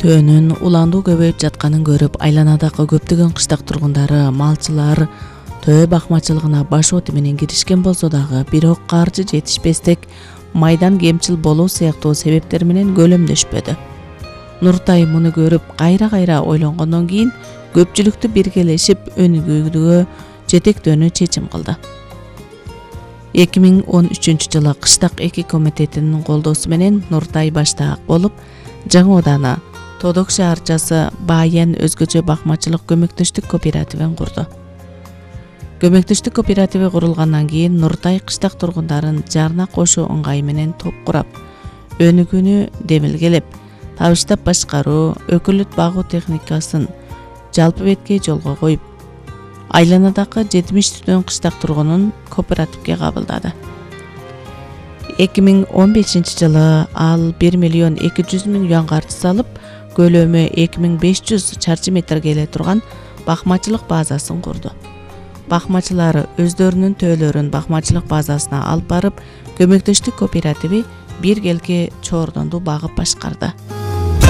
төөнүн уландуу көбөйүп жатканын көрүп, айланадагы көптөгөн кыштак тургундары, малчылар төө бакмачылыгына баш оты менен киришкен болсо дагы, бирок каржы жетишпестик, майдан кемчил болуу сыяктуу себептер менен көлөмдөшпөдү. Нуртай муну көрүп, кайра ойлонгондон кийин көпчүлүктү биргелешип өнүгүүгө жетектөөнү чечим кылды. 2013-жылы Кыштак 2 комитетинин колдоосу менен Нуртай баштаак болуп, жаңы ооданы Тодок шаарчасы Бааян өзгөчө бакмачылык көмөктөштүк кооперативин курду. Көмөктөштүк кооперативи курулгандан кийин Нуртай кыштак тургундарын жарына кошуу ыңгайы менен топ курап, өнүгүүнү демилгелеп, табыштап башкаруу, өкүлөт багуу техникасын жалпы бетке жолго коюп, айланадагы 70 кыштак тургунун кооперативге кабылдады. 2015-жылы ал 1.200.000 юан каржы салып, көлөмү 2500 чарчы метрге келе турган бакмачылык базасын курду. Бакмачылар өздөрүнүн төөлөрүн бакмачылык базасына алып барып, көмөктөштүк кооперативи бир келки чоордонду багып башкарды.